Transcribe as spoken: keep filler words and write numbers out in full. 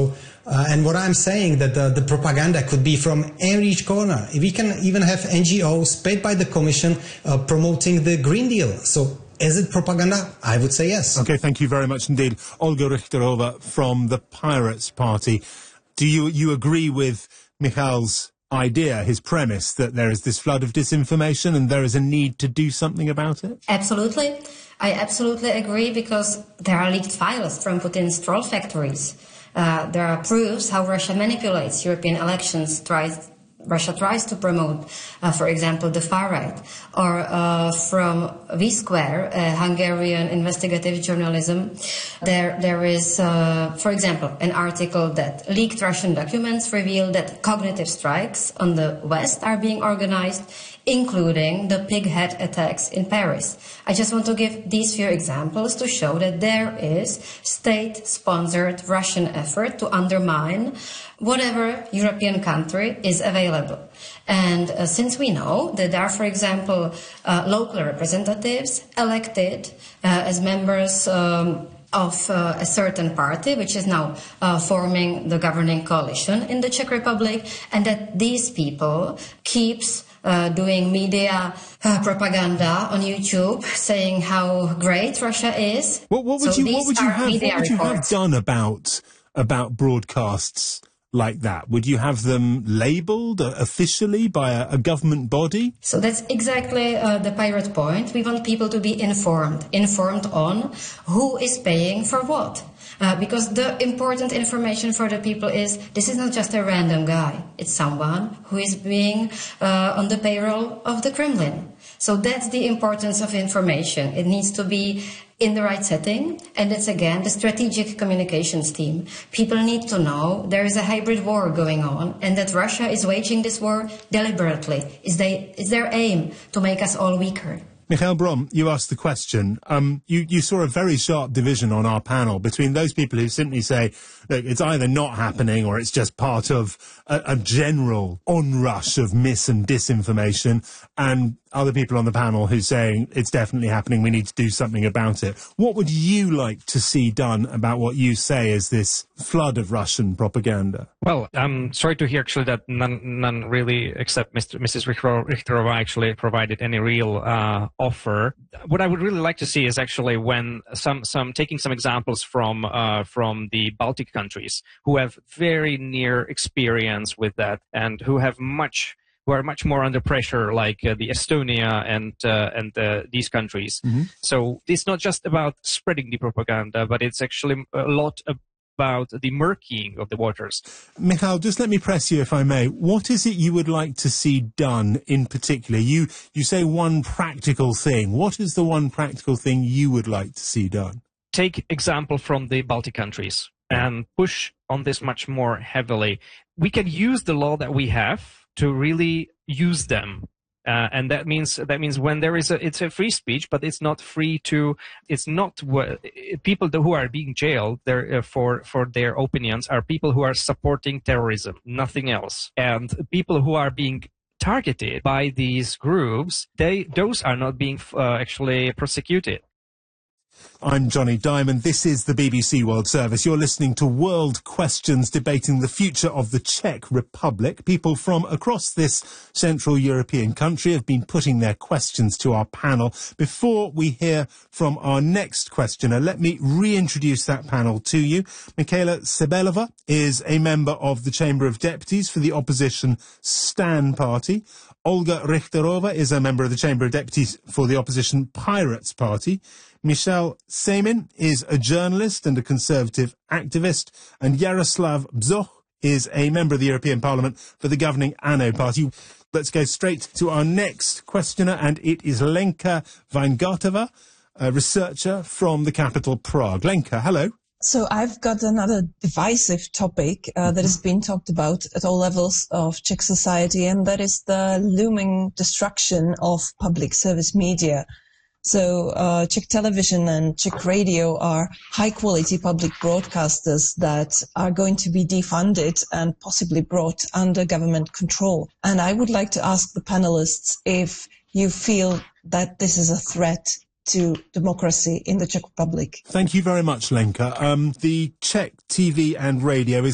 So, uh, and what I'm saying that the, the propaganda could be from every corner. We can even have N G Os paid by the Commission uh, promoting the Green Deal. So, is it propaganda? I would say yes. Okay, thank you very much indeed. Olga Richterova from the Pirates Party. Do you, you agree with Michal's idea, his premise, that there is this flood of disinformation and there is a need to do something about it? Absolutely. I absolutely agree, because there are leaked files from Putin's troll factories. Uh, there are proofs how Russia manipulates European elections, tries Russia tries to promote, uh, for example, the far right, or uh, from V Square, uh, Hungarian investigative journalism. There, there is, uh, for example, an article that leaked Russian documents reveal that cognitive strikes on the West are being organized, including the pig head attacks in Paris. I just want to give these few examples to show that there is state-sponsored Russian effort to undermine whatever European country is available. And uh, since we know that there are, for example, uh, local representatives elected uh, as members um, of uh, a certain party, which is now uh, forming the governing coalition in the Czech Republic, and that these people keeps Uh, doing media uh, propaganda on YouTube, saying how great Russia is. What, what would so you, what would you have, what would you have reports. done about about broadcasts like that? Would you have them labelled uh, officially by a, a government body? So that's exactly uh, the pirate point. We want people to be informed, informed on who is paying for what. Uh, because the important information for the people is this is not just a random guy. It's someone who is being uh, on the payroll of the Kremlin. So that's the importance of information. It needs to be in the right setting. And that's, again, the strategic communications team. People need to know there is a hybrid war going on and that Russia is waging this war deliberately. Is they, is their aim to make us all weaker. Michal Brom, you asked the question. Um, you, you saw a very sharp division on our panel between those people who simply say, look, it's either not happening or it's just part of a, a general onrush of mis and disinformation, and other people on the panel who saying it's definitely happening, we need to do something about it. What would you like to see done about what you say is this flood of Russian propaganda? Well, I'm sorry to hear actually that none, none really, except Mister Missus Richterova, actually provided any real uh, offer. What I would really like to see is actually when some, some taking some examples from uh, from the Baltic countries who have very near experience with that and who have much. who are much more under pressure, like uh, the Estonia and uh, and uh, these countries. Mm-hmm. So it's not just about spreading the propaganda, but it's actually a lot about the murkying of the waters. Michal, just let me press you, if I may. What is it you would like to see done in particular? You you say one practical thing. What is the one practical thing you would like to see done? Take example from the Baltic countries and push on this much more heavily. We can use the law that we have to really use them. Uh, and that means that means when there is a it's a free speech, but it's not free to it's not what people who are being jailed there uh, for for their opinions are people who are supporting terrorism, nothing else. And people who are being targeted by these groups, they those are not being uh, actually prosecuted. I'm Johnny Diamond. This is the B B C World Service. You're listening to World Questions, debating the future of the Czech Republic. People from across this Central European country have been putting their questions to our panel. Before we hear from our next questioner, let me reintroduce that panel to you. Michaela Sebelova is a member of the Chamber of Deputies for the opposition Stan Party. Olga Richterova is a member of the Chamber of Deputies for the opposition Pirates Party. Michal Semin is a journalist and a conservative activist. And Jaroslav Bzoch is a member of the European Parliament for the governing ANO Party. Let's go straight to our next questioner, and it is Lenka Weingartova, a researcher from the capital Prague. Lenka, hello. So I've got another divisive topic uh, that has been talked about at all levels of Czech society, and that is the looming destruction of public service media. So uh, Czech television and Czech radio are high-quality public broadcasters that are going to be defunded and possibly brought under government control. And I would like to ask the panelists if you feel that this is a threat to democracy in the Czech Republic. Thank you very much, Lenka. Um, the Czech T V and radio is